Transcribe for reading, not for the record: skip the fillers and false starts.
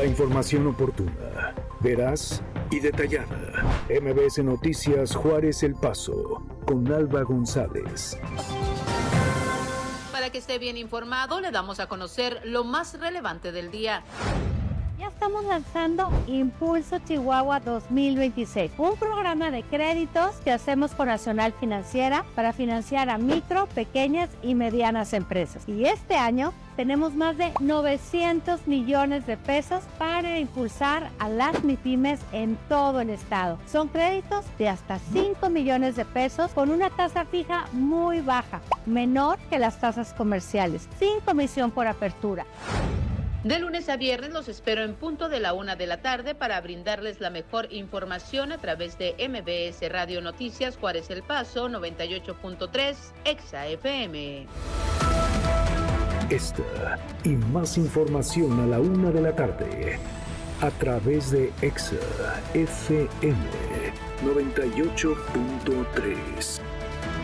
La información oportuna, veraz y detallada. MBS Noticias Juárez El Paso, con Alba González. Para que esté bien informado, le damos a conocer lo más relevante del día. Ya estamos lanzando Impulso Chihuahua 2026, un programa de créditos que hacemos con Nacional Financiera para financiar a micro, pequeñas y medianas empresas. Y este año tenemos más de 900 millones de pesos para impulsar a las MIPYMES en todo el estado. Son créditos de hasta 5 millones de pesos con una tasa fija muy baja, menor que las tasas comerciales, sin comisión por apertura. De lunes a viernes los espero en punto de la 1 de la tarde para brindarles la mejor información a través de MBS Radio Noticias Juárez El Paso 98.3 Exa FM. Esta y más información a la 1 de la tarde a través de Exa FM 98.3.